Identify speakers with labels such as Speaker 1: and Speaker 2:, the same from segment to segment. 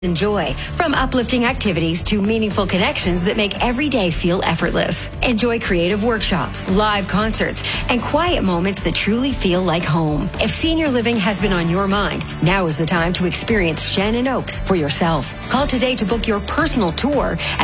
Speaker 1: Enjoy, from uplifting activities to meaningful connections that make every day feel effortless. Enjoy creative workshops, live concerts, and quiet moments that truly feel like home. If senior living has been on your mind, now is the time to experience Shannon Oaks for yourself. Call today to book your personal tour at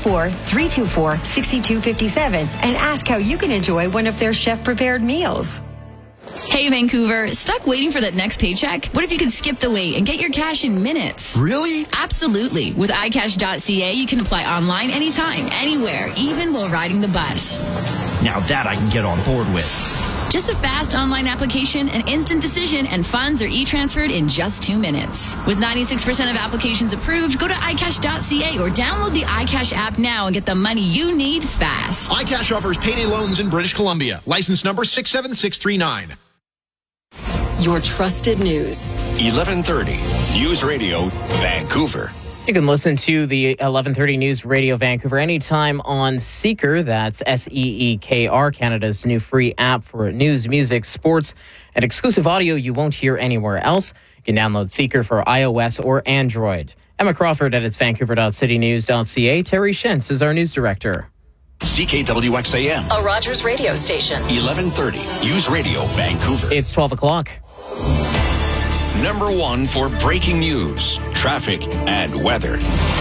Speaker 1: 604-324-6257 and ask how you can enjoy one of their chef-prepared meals.
Speaker 2: Hey, Vancouver, stuck waiting for that next paycheck? What if you could skip the wait and get your cash in minutes?
Speaker 3: Really?
Speaker 2: Absolutely. With iCash.ca, you can apply online anytime, anywhere, even while riding the bus.
Speaker 3: Now that I can get on board with.
Speaker 2: Just a fast online application, an instant decision, and funds are e-transferred in just 2 minutes. With 96% of applications approved, go to iCash.ca or download the iCash app now and get the money you need fast.
Speaker 4: iCash offers payday loans in British Columbia. License number 67639.
Speaker 5: Your trusted news.
Speaker 6: 1130 News Radio, Vancouver.
Speaker 7: You can listen to the 1130 News Radio Vancouver anytime on Seeker. That's SEEKR, Canada's new free app for news, music, sports, and exclusive audio you won't hear anywhere else. You can download Seeker for iOS or Android. Emma Crawford edits Vancouver.citynews.ca. Terry Shentz is our news director.
Speaker 6: CKWXAM,
Speaker 5: A Rogers radio station.
Speaker 6: 1130 News Radio, Vancouver.
Speaker 7: It's 12 o'clock.
Speaker 6: Number one for breaking news, traffic, and weather.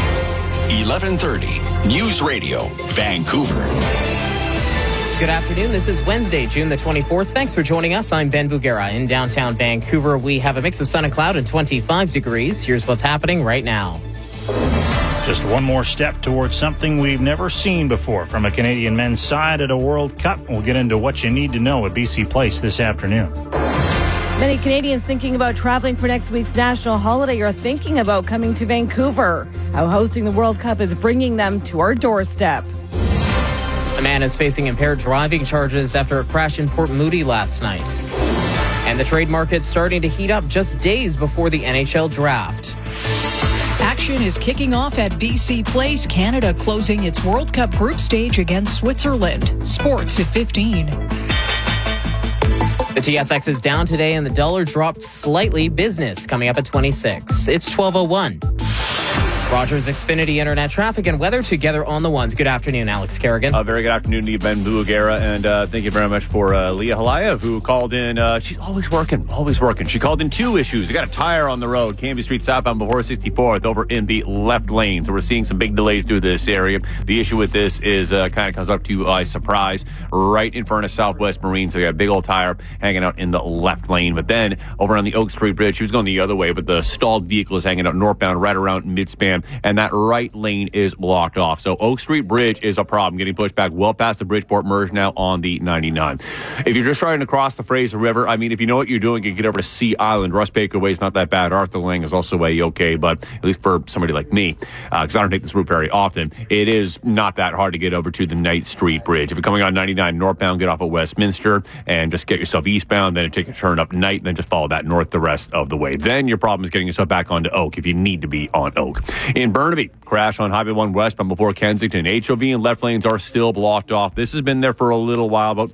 Speaker 6: 1130 News Radio, Vancouver.
Speaker 7: Good afternoon. This is Wednesday, June the 24th. Thanks for joining us. I'm Ben Bugera. In downtown Vancouver, we have a mix of sun and cloud and 25 degrees. Here's what's happening right now.
Speaker 8: Just one more step towards something we've never seen before from a Canadian men's side at a World Cup. We'll get into what you need to know at BC Place this afternoon.
Speaker 9: Many Canadians thinking about traveling for next week's national holiday are thinking about coming to Vancouver. How hosting the World Cup is bringing them to our doorstep.
Speaker 7: A man is facing impaired driving charges after a crash in Port Moody last night. And the trade market's starting to heat up just days before the NHL draft.
Speaker 10: Action is kicking off at BC Place, Canada closing its World Cup group stage against Switzerland. Sports at 15.
Speaker 7: The TSX is down today and the dollar dropped slightly. Business coming up at 26. It's 12:01. Rogers Xfinity Internet traffic and weather together on the ones. Good afternoon, Alex Kerrigan.
Speaker 11: Very good afternoon to you, Ben Bugera, and thank you very much for Leah Halaya, who called in. She's always working. She called in 2 issues. You got a tire on the road, Cambie Street southbound before 64th, over in the left lane. So we're seeing some big delays through this area. The issue with this is kind of comes up to you by surprise, right in front of Southwest Marine. So you got a big old tire hanging out in the left lane. But then over on the Oak Street Bridge, she was going the other way, but the stalled vehicle is hanging out northbound right around Midspan. And that right lane is blocked off. So Oak Street Bridge is a problem, getting pushed back well past the Bridgeport merge now on the 99. If you're just trying to cross the Fraser River, I mean, if you know what you're doing, you can get over to Sea Island. Russ Baker Way is not that bad. Arthur Lang is also okay, but at least for somebody like me, because I don't take this route very often, it is not that hard to get over to the Knight Street Bridge. If you're coming on 99 northbound, get off at Westminster and just get yourself eastbound, then take a turn up Knight, and then just follow that north the rest of the way. Then your problem is getting yourself back onto Oak if you need to be on Oak. In Burnaby, crash on Highway 1 westbound before Kensington. HOV and left lanes are still blocked off. This has been there for a little while, about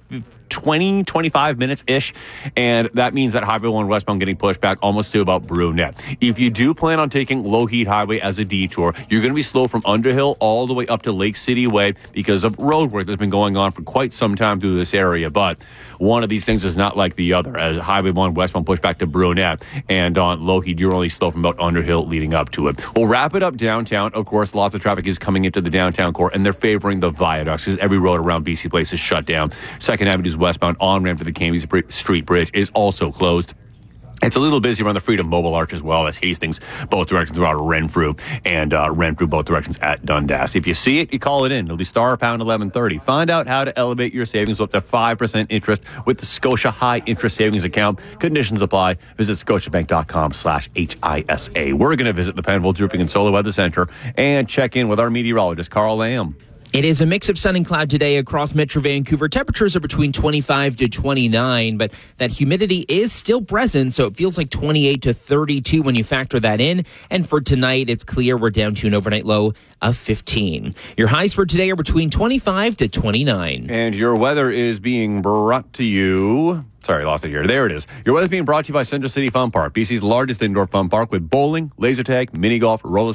Speaker 11: 25 minutes-ish, and that means that Highway 1 westbound getting pushed back almost to about Brunette. If you do plan on taking Lougheed Highway as a detour, you're going to be slow from Underhill all the way up to Lake City Way because of road work that's been going on for quite some time through this area, but one of these things is not like the other, as Highway 1 westbound pushed back to Brunette, and on Lougheed, you're only slow from about Underhill leading up to it. We'll wrap it up downtown. Of course, lots of traffic is coming into the downtown core, and they're favoring the viaducts because every road around BC Place is shut down. 2nd Avenue's westbound on-ramp to the Cambie Street Bridge is also closed. It's a little busy around the Freedom Mobile Arch as well as Hastings, both directions throughout Renfrew, and Renfrew, both directions at Dundas. If you see it, you call it in. It'll be star pound 1130. Find out how to elevate your savings up to 5% interest with the Scotia High Interest Savings Account. Conditions apply. Visit scotiabank.com/HISA. We're going to visit the Penfolds Roofing and Solar Weather Center and check in with our meteorologist, Carl Lamb.
Speaker 12: It is a mix of sun and cloud today across Metro Vancouver. Temperatures are between 25 to 29, but that humidity is still present, so it feels like 28 to 32 when you factor that in. And for tonight, it's clear we're down to an overnight low of 15. Your highs for today are between 25 to 29.
Speaker 11: And your weather is being brought to you... Sorry, lost it here. There it is. Your weather's being brought to you by Central City Fun Park, BC's largest indoor fun park with bowling, laser tag, mini golf, roller